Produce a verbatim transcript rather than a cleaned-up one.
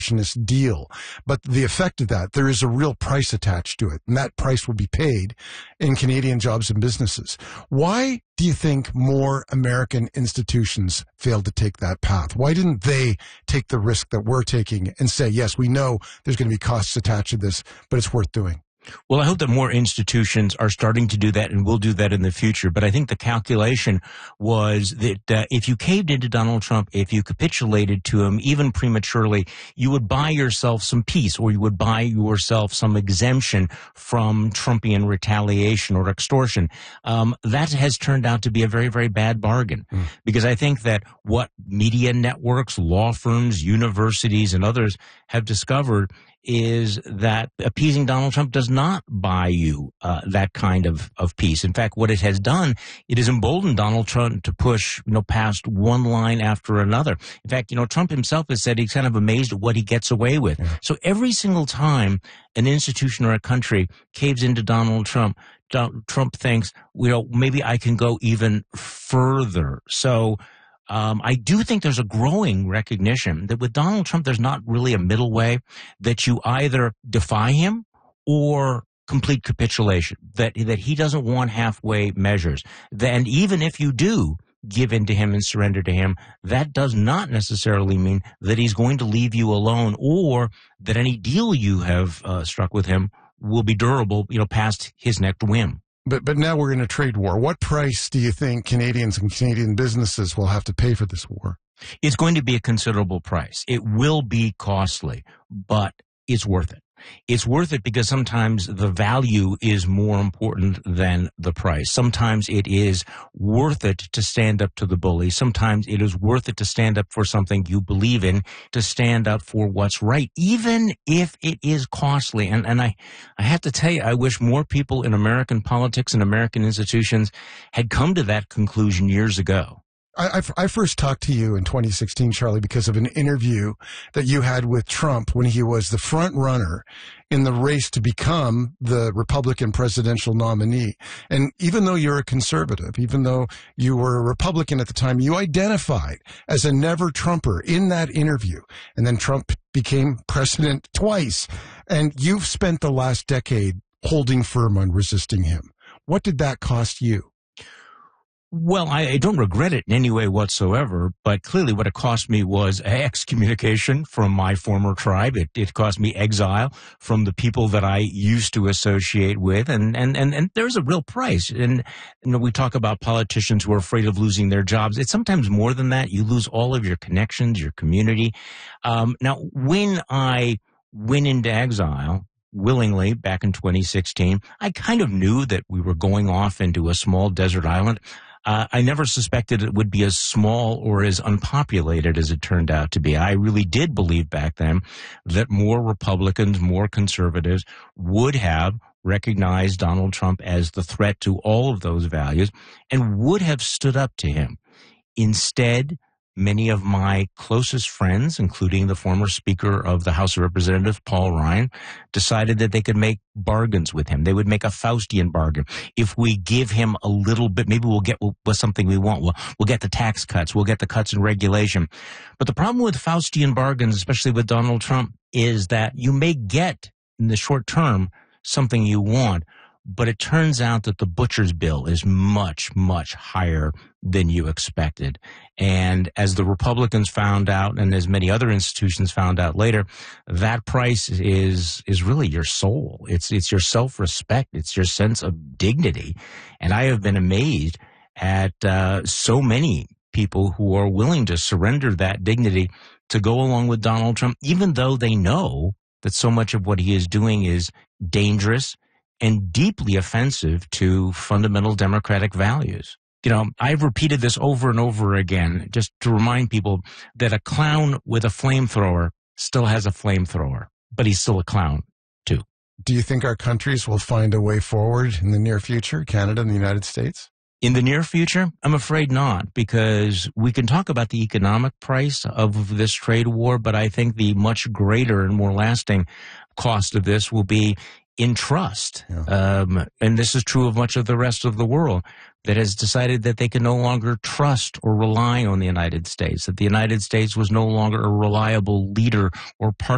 protectionist deal. But the effect of that, there is a real price attached to it, and that price will be paid in Canadian jobs and businesses. Why do you think more American institutions failed to take that path? Why didn't they take the risk that we're taking and say, yes, we know there's going to be costs attached to this, but it's worth doing? Well, I hope that more institutions are starting to do that and will do that in the future. But I think the calculation was that uh, if you caved into Donald Trump, if you capitulated to him, even prematurely, you would buy yourself some peace, or you would buy yourself some exemption from Trumpian retaliation or extortion. Um, that has turned out to be a very, very bad bargain. Mm. Because I think that what media networks, law firms, universities, and others have discovered is that appeasing Donald Trump does not buy you uh, that kind of, of peace. In fact, what it has done, it has emboldened Donald Trump to push, you know, past one line after another. In fact, you know, Trump himself has said he's kind of amazed at what he gets away with. Yeah. So every single time an institution or a country caves into Donald Trump, Donald Trump thinks, you know, maybe I can go even further. So Um, I do think there's a growing recognition that with Donald Trump, there's not really a middle way, that you either defy him or complete capitulation, that, that he doesn't want halfway measures. And even if you do give in to him and surrender to him, that does not necessarily mean that he's going to leave you alone, or that any deal you have uh, struck with him will be durable, you know, past his next whim. But but now we're in a trade war. What price do you think Canadians and Canadian businesses will have to pay for this war? It's going to be a considerable price. It will be costly, but it's worth it. It's worth it because sometimes the value is more important than the price. Sometimes it is worth it to stand up to the bully. Sometimes it is worth it to stand up for something you believe in, to stand up for what's right, even if it is costly. And, and I, I have to tell you, I wish more people in American politics and American institutions had come to that conclusion years ago. I, I first talked to you in twenty sixteen, Charlie, because of an interview that you had with Trump when he was the front runner in the race to become the Republican presidential nominee. And even though you're a conservative, even though you were a Republican at the time, you identified as a never-Trumper in that interview. And then Trump became president twice. And you've spent the last decade holding firm on resisting him. What did that cost you? Well, I, I don't regret it in any way whatsoever, but clearly what it cost me was excommunication from my former tribe. It, it cost me exile from the people that I used to associate with, and, and, and, and there's a real price. And, you know, we talk about politicians who are afraid of losing their jobs. It's sometimes more than that. You lose all of your connections, your community. Um, now, when I went into exile, willingly back in twenty sixteen, I kind of knew that we were going off into a small desert island. Uh, I never suspected it would be as small or as unpopulated as it turned out to be. I really did believe back then that more Republicans, more conservatives would have recognized Donald Trump as the threat to all of those values and would have stood up to him. Instead, many of my closest friends, including the former Speaker of the House of Representatives, Paul Ryan, decided that they could make bargains with him. They would make a Faustian bargain. If we give him a little bit, maybe we'll get with something we want. We'll, we'll get the tax cuts. We'll get the cuts in regulation. But the problem with Faustian bargains, especially with Donald Trump, is that you may get in the short term something you want, but it turns out that the butcher's bill is much, much higher than you expected. And as the Republicans found out, and as many other institutions found out later, that price is is really your soul. It's it's your self-respect. It's your sense of dignity. And I have been amazed at uh, so many people who are willing to surrender that dignity to go along with Donald Trump, even though they know that so much of what he is doing is dangerous and deeply offensive to fundamental democratic values. You know, I've repeated this over and over again just to remind people that a clown with a flamethrower still has a flamethrower, but he's still a clown, too. Do you think our countries will find a way forward in the near future, Canada and the United States? In the near future, I'm afraid not, because we can talk about the economic price of this trade war, but I think the much greater and more lasting cost of this will be in trust. Yeah. Um, and this is true of much of the rest of the world that has decided that they can no longer trust or rely on the United States, that the United States was no longer a reliable leader or partner